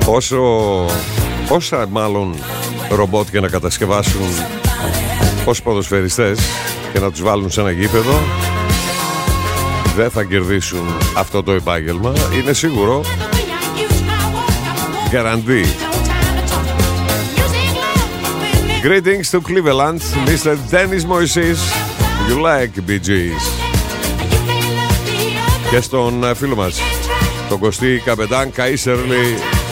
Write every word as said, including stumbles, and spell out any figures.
Όσο, όσα μάλλον ρομπότ και να κατασκευάσουν ως ποδοσφαιριστές και να τους βάλουν σε ένα γήπεδο, δεν θα κερδίσουν αυτό το επάγγελμα. Είναι σίγουρο. Guarantee. Greetings to Cleveland, μίστερ Dennis Moises. You like Bee Gees. Και στον φίλο μας, τον Κωστή Καπετάν Καΐσερλι.